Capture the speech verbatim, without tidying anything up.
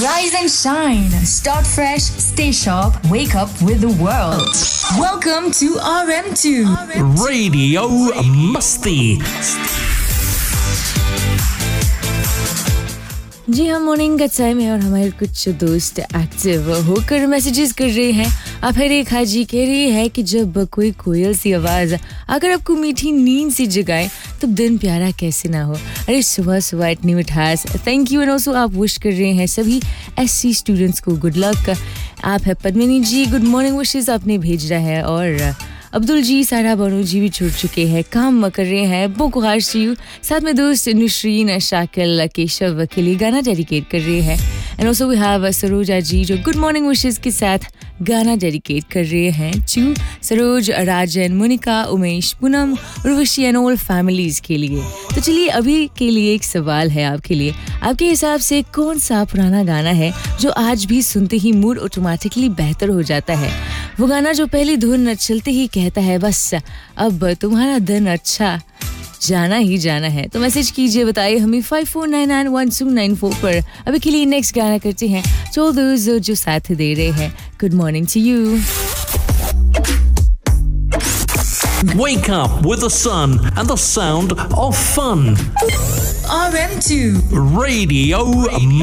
Rise and shine. Start fresh, stay sharp, wake up with the world. Welcome to R M two. Radio Masti. जी हाँ, morning का time है और हमारे कुछ दोस्त एक्टिव होकर मैसेजेस कर रहे हैं। आप हर एक हाजी कह रही है कि जब कोई कोयल सी आवाज़ अगर आपको मीठी नींद से जगाए तो दिन प्यारा कैसे ना हो। अरे सुबह सुबह इतनी मिठास, थैंक यू। एंड ऑल्सो आप विश कर रहे हैं सभी एससी स्टूडेंट्स को गुड लक। आप है पद्मिनी जी, गुड मॉर्निंग विशेस आपने भेजा है। और अब्दुल जी, सारा बानू जी भी छूट चुके हैं, काम कर रहे हैं। बोकुहार यू साथ में दोस्त नुशरीन शाकिल केशव के लिए गाना डेडिकेट कर रहे हैं। And also we have Saroja जी जो गुड मॉर्निंग विशेस के साथ गाना डेडिकेट कर रहे हैं to Saroj, Rajan, Monika, Umesh, Poonam, Urvashi and all families के लिए। तो चलिए अभी के लिए एक सवाल है आपके लिए। आपके हिसाब से कौन सा पुराना गाना है जो आज भी सुनते ही मूड ऑटोमेटिकली बेहतर हो जाता है? वो गाना जो पहली धुन चलते ही कहता है बस अब तुम्हारा दिन अच्छा जाना ही जाना है। तो मैसेज कीजिए, बताइए हमें five four nine nine one two nine four पर। अभी के लिए नेक्स्ट गाना करते हैं तो दोस्त जो साथ दे रहे हैं। Good morning to you. Wake up with the sun and the sound of fun. R M two. Radio